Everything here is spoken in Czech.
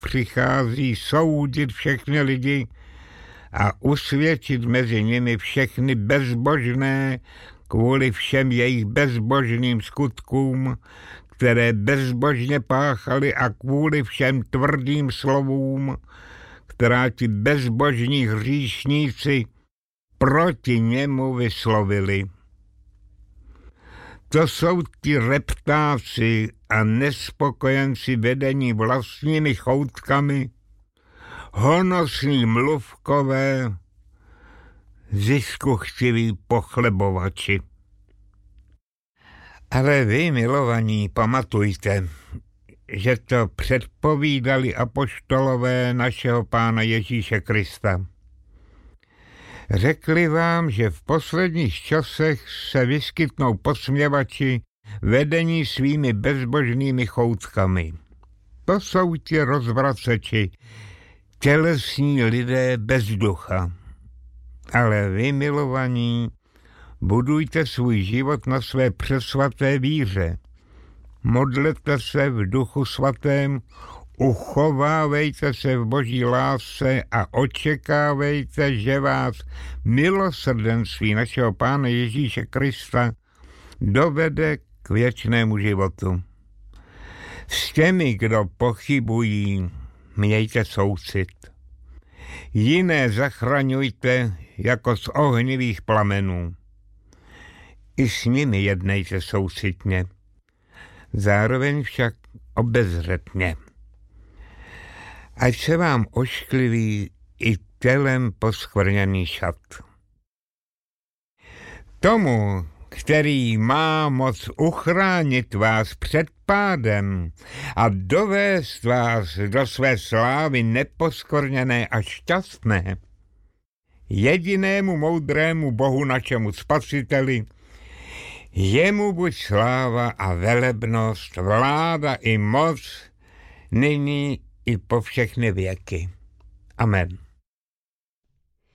přichází soudit všechny lidi a usvědčit mezi nimi všechny bezbožné kvůli všem jejich bezbožným skutkům, které bezbožně páchali, a kvůli všem tvrdým slovům, která ti bezbožní hříšníci proti němu vyslovili. To jsou ti reptáci a nespokojenci vedení vlastními choutkami, honosní mluvkové, ziskuchtiví pochlebovači. Ale vy, milovaní, pamatujte, že to předpovídali apoštolové našeho Pána Ježíše Krista. Řekli vám, že v posledních časech se vyskytnou posměvači vedení svými bezbožnými choutkami. To jsou ti rozvraceči, tělesní lidé bez ducha. Ale vy, milovaní, budujte svůj život na své přesvaté víře. Modlete se v Duchu Svatém, uchovávejte se v Boží lásce a očekávejte, že vás milosrdenství našeho Pána Ježíše Krista dovede k věčnému životu. S těmi, kdo pochybují, mějte soucit. Jiné zachraňujte jako z ohnivých plamenů. I s nimi jednejte soucitně. Zároveň však obezřetně. Ať se vám oškliví i tělem poskvrněný šat. Tomu, který má moc uchránit vás před pádem a dovést vás do své slávy neposkvrněné a šťastné, jedinému moudrému Bohu našemu Spasiteli, jemu buď sláva a velebnost, vláda i moc, nyní i po všechny věky. Amen.